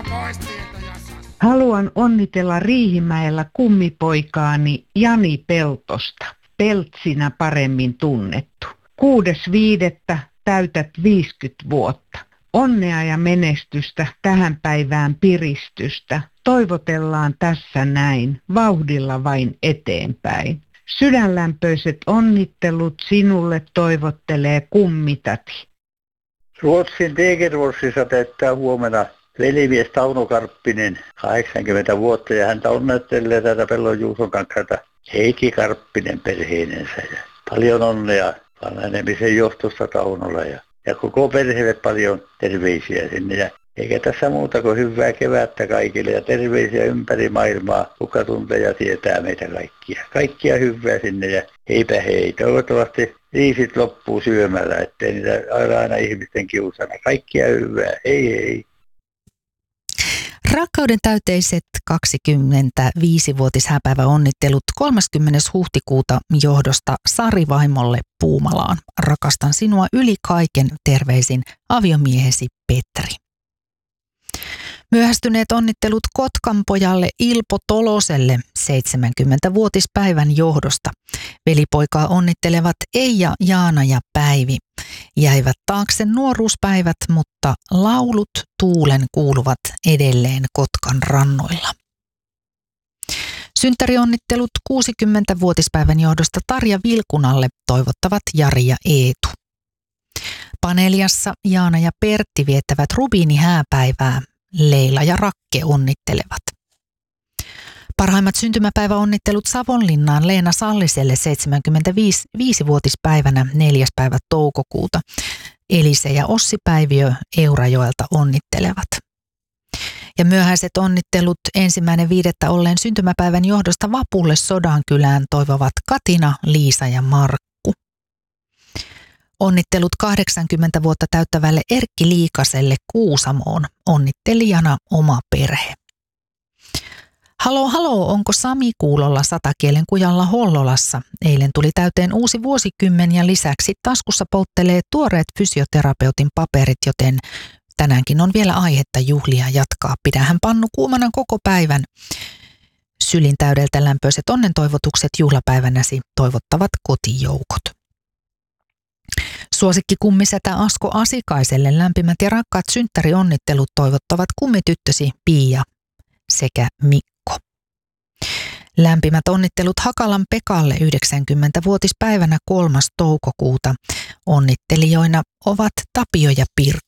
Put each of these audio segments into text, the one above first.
Haluan onnitella Riihimäellä kummipoikaani Jani Peltosta, Peltsinä paremmin tunnettu. 6.5. täytät 50 vuotta. Onnea ja menestystä tähän päivään piristystä. Toivotellaan tässä näin, vauhdilla vain eteenpäin. Sydänlämpöiset onnittelut sinulle toivottelee kummitati. Ruotsin Degerforsissa täyttää huomenna velimies Tauno Karppinen 80 vuotta ja häntä onnettelee tätä Pellon Juuson kanssa Heikki Karppinen perheinensä. Ja paljon onnea vanhenemisen johdosta Taunolla ja koko perheelle paljon terveisiä sinne. Ja eikä tässä muuta kuin hyvää kevättä kaikille ja terveisiä ympäri maailmaa, kuka tuntee ja tietää meitä kaikkia. Kaikkia hyvää sinne ja heipä hei. Toivottavasti riisit loppuu syömällä, ettei niitä aina ihmisten kiusana. Kaikkia hyvää. Hei hei. Rakkauden täyteiset 25-vuotishääpäivä onnittelut 30. huhtikuuta johdosta Sari vaimolle Puumalaan. Rakastan sinua yli kaiken, terveisin aviomiehesi Petri. Myöhästyneet onnittelut Kotkan pojalle Ilpo Toloselle 70-vuotispäivän johdosta. Velipoikaa onnittelevat Eija, Jaana ja Päivi. Jäivät taakse nuoruuspäivät, mutta laulut tuulen kuuluvat edelleen Kotkan rannoilla. Synttärionnittelut 60-vuotispäivän johdosta Tarja Vilkunalle toivottavat Jari ja Eetu. Paneeliassa Jaana ja Pertti viettävät rubiinihääpäivää. Leila ja Rakke onnittelevat. Parhaimmat syntymäpäiväonnittelut Savonlinnaan Leena Salliselle 75-vuotispäivänä 4. päivä toukokuuta. Elise ja Ossi Päiviö Eurajoelta onnittelevat. Ja myöhäiset onnittelut 1.5. olleen syntymäpäivän johdosta Vapulle Sodankylään toivovat Katina, Liisa ja Markku. Onnittelut 80 vuotta täyttävälle Erkki Liikaselle Kuusamoon, onnittelijana oma perhe. Haloo, onko Sami kuulolla Satakielen kujalla Hollolassa? Eilen tuli täyteen uusi vuosikymmen ja lisäksi taskussa polttelee tuoreet fysioterapeutin paperit, joten tänäänkin on vielä aihetta juhlia jatkaa. Pidähän pannu kuumana koko päivän. Sylin täydeltä lämpöiset onnentoivotukset juhlapäivänäsi toivottavat kotijoukot. Suosikki kummisetä Asko Asikaiselle lämpimät ja rakkaat synttärionnittelut toivottavat kummityttösi Pia sekä Mikko. Lämpimät onnittelut Hakalan Pekalle 90-vuotispäivänä 3. toukokuuta. Onnittelijoina ovat Tapio ja Pirkko.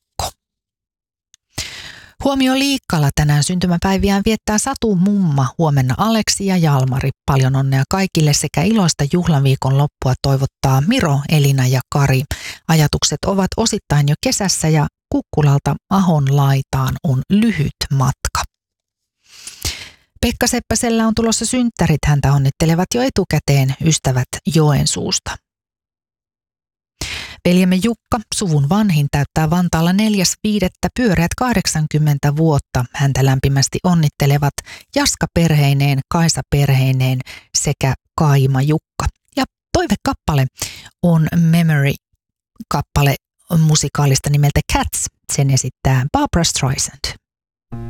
Huomio Liikkala tänään syntymäpäiviään viettää Satu Mumma, huomenna Aleksi ja Jalmari. Paljon onnea kaikille sekä iloista juhlaviikon loppua toivottaa Miro, Elina ja Kari. Ajatukset ovat osittain jo kesässä ja Kukkulalta Ahon laitaan on lyhyt matka. Pekka Seppäsellä on tulossa synttärit, häntä onnittelevat jo etukäteen ystävät Joensuusta. Veljemme Jukka, suvun vanhin, täyttää Vantaalla 4.5. pyöreät 80 vuotta. Häntä lämpimästi onnittelevat Jaska perheineen, Kaisa perheineen sekä Kaima Jukka. Ja toivekappale on Memory-kappale musikaalista nimeltä Cats. Sen esittää Barbra Streisand.